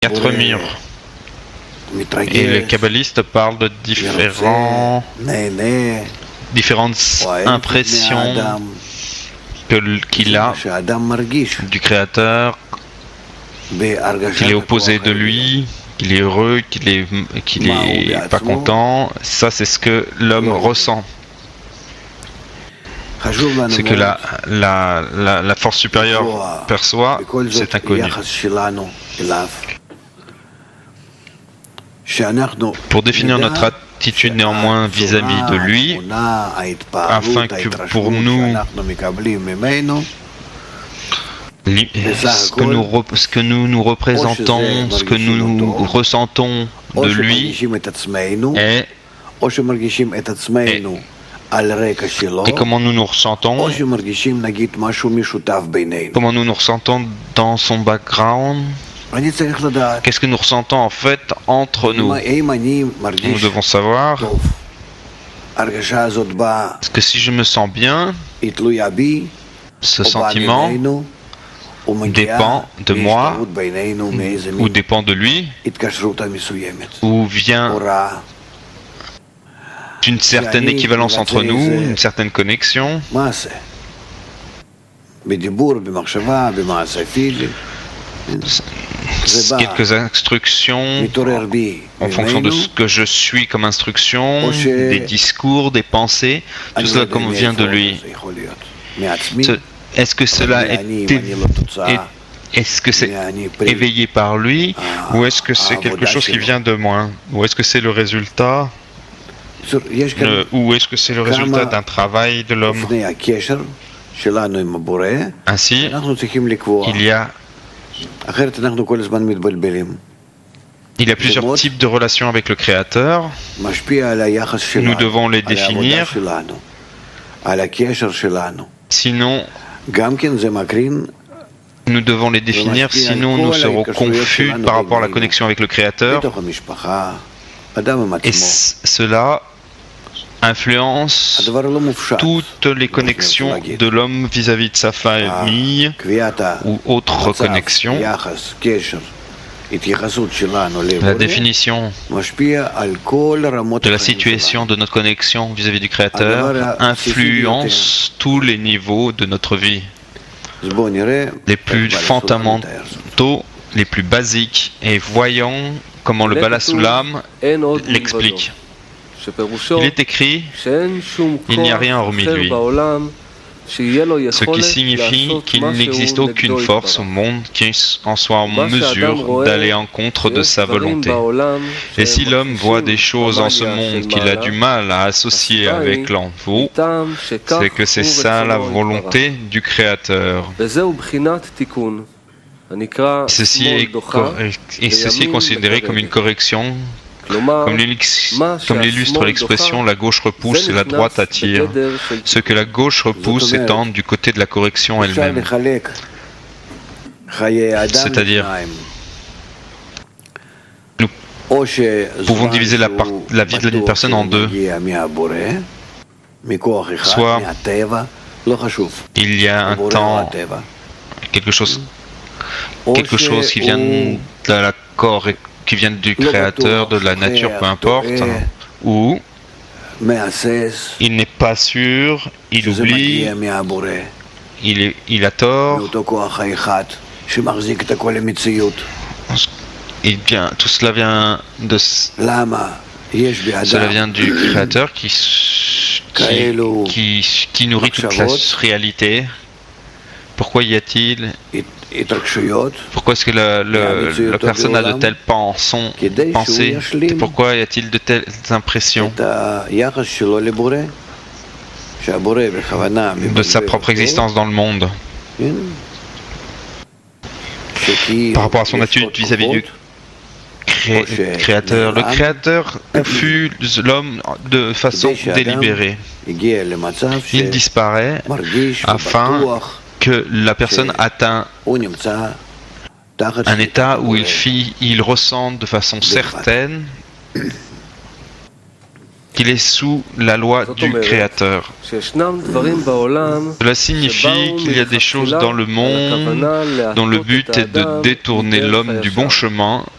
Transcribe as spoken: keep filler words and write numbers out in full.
quatre murs. Et les kabbalistes parlent de différents, différentes impressions que, qu'il a du Créateur, qu'il est opposé de lui, qu'il est heureux, qu'il est, qu'il est pas content. Ça, c'est ce que l'homme ressent. C'est que la, la, la, la force supérieure perçoit, c'est inconnu. Pour définir notre attitude néanmoins vis-à-vis de lui, afin que pour nous, ce que nous, ce que nous, nous représentons, ce que nous, nous ressentons de lui est, est et comment nous nous ressentons, comment nous nous ressentons dans son background. Qu'est-ce que nous ressentons en fait entre nous? Nous devons savoir est-ce que si je me sens bien, ce sentiment dépend de moi ou dépend de lui ou vient d'une certaine équivalence entre nous, une certaine connexion. Quelques instructions en fonction de ce que je suis comme instruction, des discours, des pensées, tout cela comme vient de lui. Est-ce que cela est, est, est-ce que c'est éveillé par lui ou est-ce que c'est quelque chose qui vient de moi? Ou est-ce que c'est le résultat le, ou est-ce que c'est le résultat d'un travail de l'homme? Ainsi, il y a Il y a plusieurs types de relations avec le Créateur. Nous devons les définir. Sinon, nous devons les définir, sinon nous serons confus par rapport à la connexion avec le Créateur. Et cela influence toutes les connexions de l'homme vis-à-vis de sa famille ou autres connexions. La définition de la situation de notre connexion vis-à-vis du Créateur influence tous les niveaux de notre vie, les plus fondamentaux, les plus basiques, et voyons comment le Bala Sulam l'explique. Il est écrit, il n'y a rien hormis lui, ce qui signifie qu'il n'existe aucune force au monde qui en soit en mesure d'aller en contre de sa volonté. Et si l'homme voit des choses en ce monde qu'il a du mal à associer avec l'enfant, c'est que c'est ça la volonté du Créateur. Ceci est, et ceci est considéré comme une correction. Comme l'illustre l'expression, la gauche repousse et la droite attire. Ce que la gauche repousse étant du côté de la correction elle-même. C'est-à-dire, nous pouvons diviser la, part, la vie d'une personne en deux. Soit il y a un temps, quelque chose, quelque chose qui vient de la correction, qui viennent du Créateur, de la nature, peu importe, ou il n'est pas sûr, il oublie, il, est, il a tort, et bien, tout cela vient de cela vient du Créateur qui, qui, qui, qui nourrit toute la réalité. Pourquoi y a-t-il Pourquoi est-ce que la, la, la personne a de telles pensons, pensées et pourquoi y a-t-il de telles impressions de sa propre existence dans le monde par rapport à son attitude vis-à-vis du cré, Créateur. Le Créateur fuse l'homme de façon délibérée. Il disparaît afin que la personne atteint un état où il, fit, il ressent de façon certaine qu'il est sous la loi du Créateur. Cela signifie qu'il y a des choses dans le monde dont le but est de détourner l'homme du bon chemin